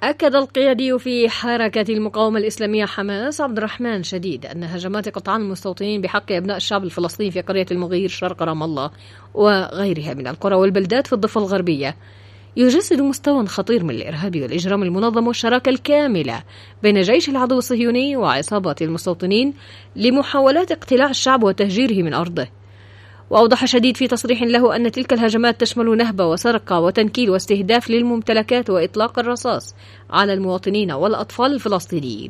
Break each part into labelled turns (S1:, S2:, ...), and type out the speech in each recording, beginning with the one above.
S1: أكد القيادي في حركة المقاومة الإسلامية حماس عبد الرحمن شديد أن هجمات قطعان المستوطنين بحق أبناء الشعب الفلسطيني في قرية المغير شرق رام الله وغيرها من القرى والبلدات في الضفة الغربية يجسد مستوى خطير من الإرهاب والإجرام المنظم والشراكة الكاملة بين جيش العدو الصهيوني وعصابات المستوطنين لمحاولات اقتلاع الشعب وتهجيره من أرضه. وأوضح شديد في تصريح له أن تلك الهجمات تشمل نهبة وسرقة وتنكيل واستهداف للممتلكات وإطلاق الرصاص على المواطنين والأطفال الفلسطينيين.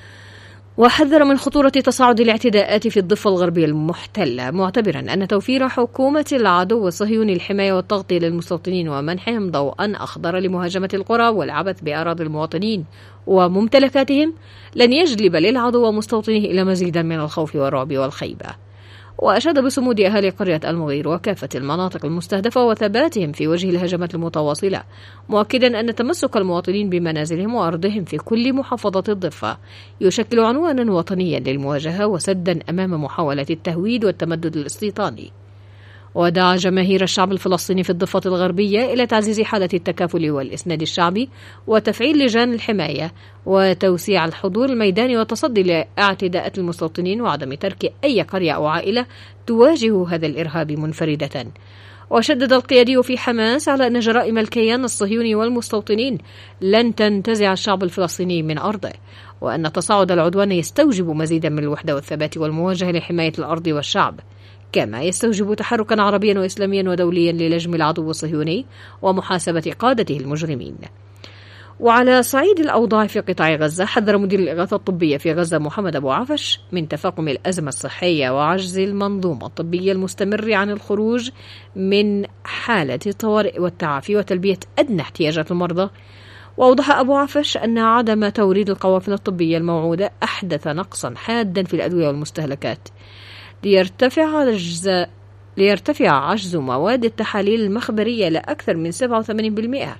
S1: وحذر من خطورة تصاعد الاعتداءات في الضفة الغربية المحتلة، معتبرا أن توفير حكومة العدو الصهيوني الحماية والتغطية للمستوطنين ومنحهم ضوءا أخضر لمهاجمة القرى والعبث بأراضي المواطنين وممتلكاتهم لن يجلب للعدو ومستوطنيه إلى مزيدا من الخوف والرعب والخيبة. وأشاد بصمود أهالي قرية المغير وكافة المناطق المستهدفة وثباتهم في وجه الهجمات المتواصلة، مؤكدا أن تمسك المواطنين بمنازلهم وأرضهم في كل محافظة الضفة يشكل عنوانا وطنيا للمواجهة وسدا أمام محاولة التهويد والتمدد الاستيطاني. ودعا جماهير الشعب الفلسطيني في الضفة الغربية إلى تعزيز حالة التكافل والإسناد الشعبي وتفعيل لجان الحماية وتوسيع الحضور الميداني والتصدي لاعتداءات المستوطنين وعدم ترك أي قرية أو عائلة تواجه هذا الإرهاب منفردة. وشدد القيادي في حماس على أن جرائم الكيان الصهيوني والمستوطنين لن تنتزع الشعب الفلسطيني من أرضه، وأن تصاعد العدوان يستوجب مزيدا من الوحدة والثبات والمواجهة لحماية الأرض والشعب، كما يستوجب تحركا عربيا وإسلاميا ودوليا للجم العدو الصهيوني ومحاسبة قادته المجرمين. وعلى صعيد الأوضاع في قطاع غزة، حذر مدير الإغاثة الطبية في غزة محمد أبو عفش من تفاقم الأزمة الصحية وعجز المنظومة الطبية المستمر عن الخروج من حالة الطوارئ والتعافي وتلبية أدنى احتياجات المرضى. وأوضح أبو عفش أن عدم توريد القوافل الطبية الموعودة أحدث نقصا حادا في الأدوية والمستهلكات، ليرتفع عجز مواد التحاليل المخبرية لأكثر من 87%.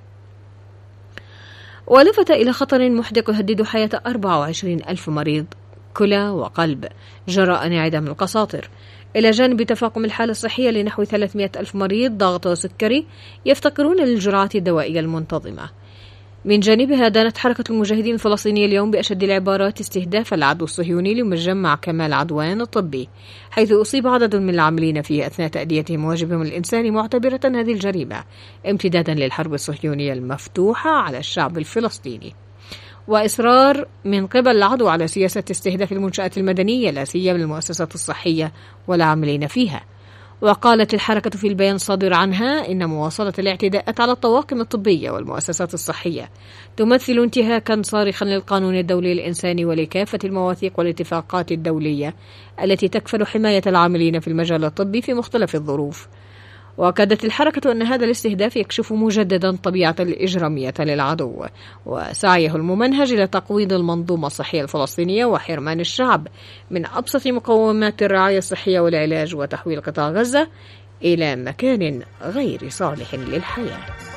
S1: ولفت إلى خطر محدق يهدد حياة 24,000 مريض كلى وقلب جراء انعدام القساطر، إلى جانب تفاقم الحالة الصحية لنحو 300,000 مريض ضغط وسكري يفتقرون للجرعات الدوائية المنتظمة. من جانبها دانت حركة المجاهدين الفلسطينية اليوم بأشد العبارات استهداف العدو الصهيوني لمجمع كمال عدوان الطبي، حيث أصيب عدد من العاملين فيه أثناء تأديتهم واجبهم الإنساني، معتبرة هذه الجريمة امتدادا للحرب الصهيونية المفتوحة على الشعب الفلسطيني. وإصرار من قبل العدو على سياسة استهداف المنشآت المدنية لا سيما المؤسسات الصحية والعاملين فيها. وقالت الحركة في البيان الصادر عنها إن مواصلة الاعتداءات على الطواقم الطبية والمؤسسات الصحية تمثل انتهاكا صارخا للقانون الدولي الإنساني ولكافة المواثيق والاتفاقات الدولية التي تكفل حماية العاملين في المجال الطبي في مختلف الظروف. وأكدت الحركة أن هذا الاستهداف يكشف مجددا طبيعة الإجرامية للعدو وسعيه الممنهج إلى تقويض المنظومة الصحية الفلسطينية وحرمان الشعب من أبسط مقومات الرعاية الصحية والعلاج وتحويل قطاع غزة إلى مكان غير صالح للحياة.